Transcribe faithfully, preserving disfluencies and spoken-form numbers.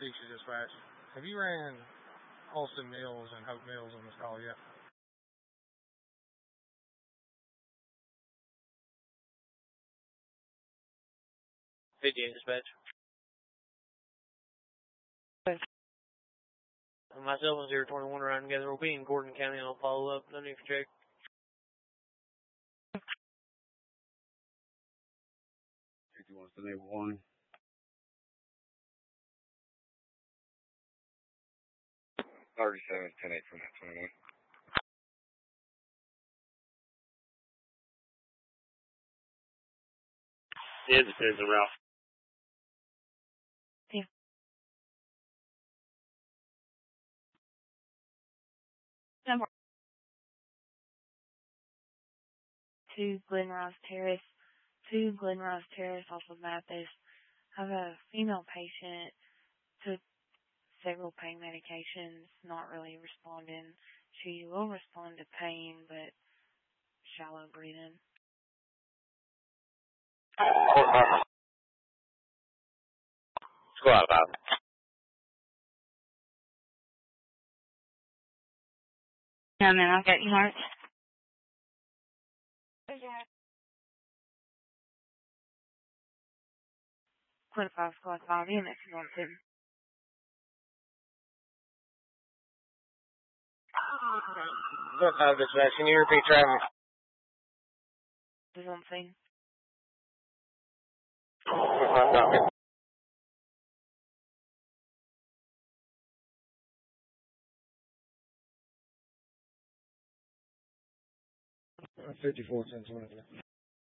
Acacia Dispatch. Have you ran Austin Mills and Hope Mills on this call yet? fifty-eight Dispatch. Myself and zero twenty-one are riding together. We'll be in Gordon County and I'll follow up. No need for check. fifty-one to neighbor one. thirty-seven, ten eight from that twenty-one. Yeah, this is a Ralph. Yeah. Number two, Glenrose Terrace. Two, Glenrose Terrace off of Mathis. I have a female patient, took several pain medications, not really responding. She will respond to pain, but shallow breathing. Squad five. Yeah, man, I've got you marked. Squad five, squad five, E M S is on two. Squad five Dispatch. Can you repeat traffic? Is on scene. fifty-four, ten twenty.